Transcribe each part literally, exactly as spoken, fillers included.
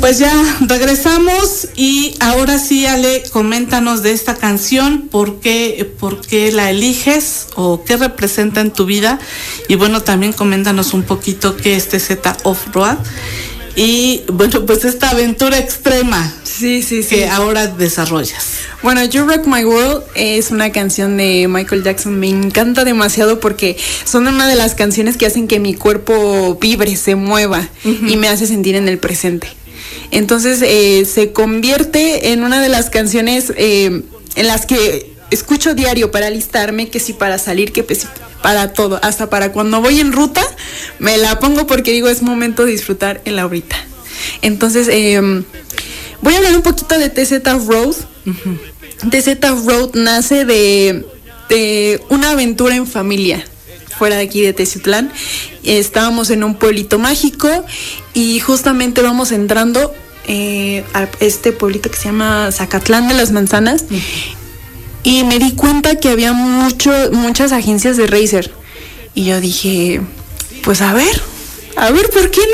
Pues ya regresamos y ahora sí, Ale, coméntanos de esta canción, por qué, por qué la eliges o qué representa en tu vida, y bueno, también coméntanos un poquito qué es T Z Off-Road y bueno, pues esta aventura extrema sí, sí, sí. que ahora desarrollas. Bueno, You Rock My World es una canción de Michael Jackson, me encanta demasiado porque son una de las canciones que hacen que mi cuerpo vibre, se mueva uh-huh. y me hace sentir en el presente. Entonces eh, se convierte en una de las canciones eh, en las que escucho diario para alistarme, que si para salir, que pues, para todo, hasta para cuando voy en ruta me la pongo porque digo es momento de disfrutar el ahorita. Entonces eh, voy a hablar un poquito de T Z Road. Uh-huh. T Z Road nace de, de una aventura en familia fuera de aquí de Teciutlán. Estábamos en un pueblito mágico y justamente vamos entrando eh, a este pueblito que se llama Zacatlán de las Manzanas. Uh-huh. Y me di cuenta que había mucho, muchas agencias de racer. Y yo dije, pues a ver, a ver, ¿por qué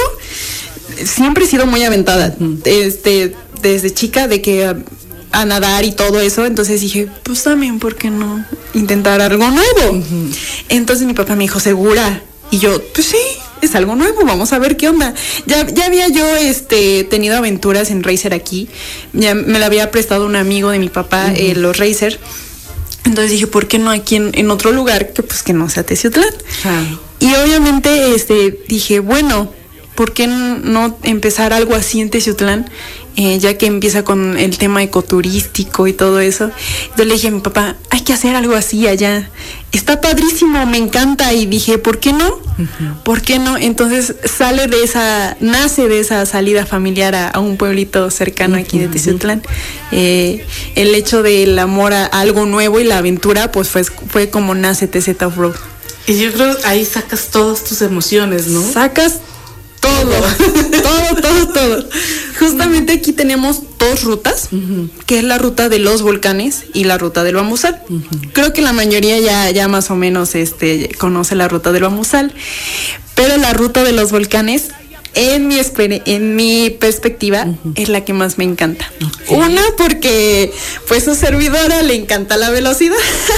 no? Siempre he sido muy aventada, este, desde chica, de que a, a nadar y todo eso. Entonces dije, pues también, ¿por qué no intentar algo nuevo? Uh-huh. Entonces mi papá me dijo, ¿segura? Y yo, pues sí, es algo nuevo, vamos a ver qué onda. Ya, ya había yo este, tenido aventuras en racer aquí, ya me la había prestado un amigo de mi papá, uh-huh. eh, los racer. Entonces dije, ¿por qué no aquí en, en otro lugar que pues que no sea Teciutlán? Uh-huh. Y obviamente este, dije, bueno, ¿por qué no empezar algo así en Teciutlán? Eh, ya que empieza con el tema ecoturístico y todo eso. Entonces le dije a mi papá, hay que hacer algo así allá. Está padrísimo, me encanta. Y dije, ¿por qué no? Uh-huh. ¿Por qué no? Entonces sale de esa, nace de esa salida familiar a, a un pueblito cercano aquí de Teciutlán. Eh, el hecho del amor a algo nuevo y la aventura, pues fue, fue como nace T Z Off-Road. Y yo creo que ahí sacas todas tus emociones, ¿no? Sacas todo, todo, todo, todo. Justamente aquí tenemos dos rutas, uh-huh. que es la ruta de los volcanes y la ruta del bambusal. Uh-huh. Creo que la mayoría ya, ya más o menos este, conoce la ruta del bambusal, pero la ruta de los volcanes, en mi, en mi perspectiva, uh-huh. es la que más me encanta. Okay. Una, porque pues su servidora le encanta la velocidad,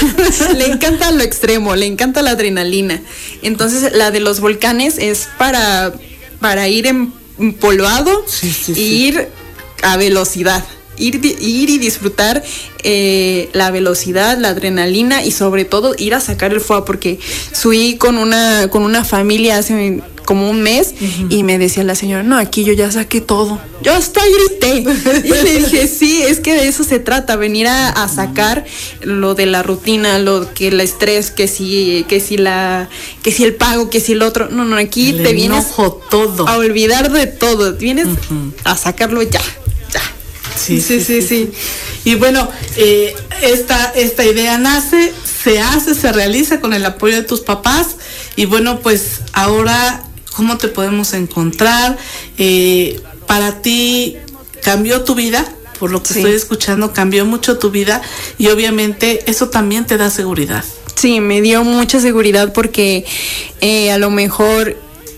le encanta lo extremo, le encanta la adrenalina. Entonces la de los volcanes es para... para ir empolvado sí, sí, y sí. ir a velocidad, ir, ir y disfrutar eh, la velocidad, la adrenalina y sobre todo ir a sacar el fuego, porque subí con una, con una familia hace como un mes uh-huh. y me decía la señora, no, aquí yo ya saqué todo, yo hasta grité. Y le dije, sí, es que de eso se trata, venir a, a sacar lo de la rutina, lo que el estrés, que si, que si la, que si el pago, que si el otro, no, no, aquí el te vienes todo. a olvidar de todo, vienes uh-huh. a sacarlo ya, ya. Sí, sí, sí, sí, sí. sí. Y bueno, eh, esta, esta idea nace, se hace, se realiza con el apoyo de tus papás y bueno, pues ahora, ¿cómo te podemos encontrar? Eh, para ti, ¿cambió tu vida? Por lo que sí. estoy escuchando, cambió mucho tu vida y obviamente eso también te da seguridad. Sí, me dio mucha seguridad porque eh, a lo mejor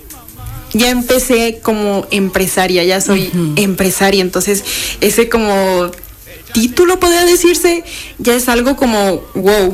ya empecé como empresaria, ya soy uh-huh. empresaria, entonces ese como título podría decirse, ya es algo como wow,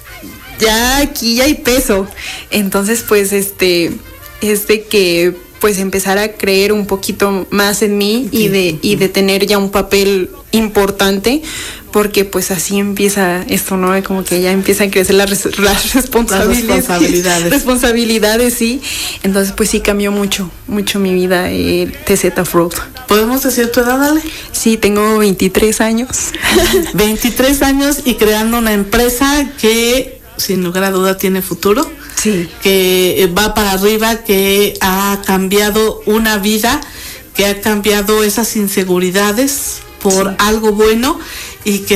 ya aquí ya hay peso. Entonces pues este es de que pues empezar a creer un poquito más en mí y de y de tener ya un papel importante, porque pues así empieza esto, ¿no? Como que ya empiezan a crecer las, res, las responsabilidades. Las responsabilidades. Responsabilidades, sí. Entonces pues sí cambió mucho, mucho mi vida eh, T Z Off-Road. ¿Podemos decir tu edad, Ale? Sí, tengo veintitrés años. veintitrés años y creando una empresa que sin lugar a duda tiene futuro. Sí. Que va para arriba, que ha cambiado una vida, que ha cambiado esas inseguridades por sí. algo bueno y que